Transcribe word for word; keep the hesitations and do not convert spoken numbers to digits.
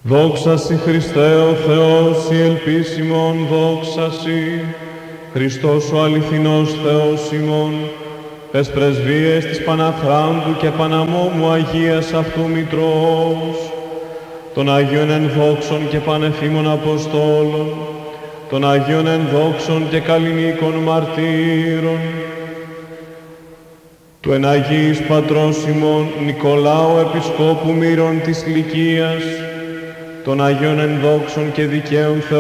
Δόξα Συ Χριστέ ο Θεός, η ελπίς ημών, δόξα Συ. Χριστός ο αληθινός Θεός ημών, τες πρεσβείες της Παναχράντου και Παναμόμου Αγίας αυτού Μητρός, των Αγίων ενδόξων και πανεφήμων Αποστόλων, των Αγίων ενδόξων και καλλινίκων μαρτύρων, του εν Αγίης Πατρός ημών Νικολάου Επισκόπου Μύρων της Λυκίας, των Αγίων ενδόξων και δικαίων Θεών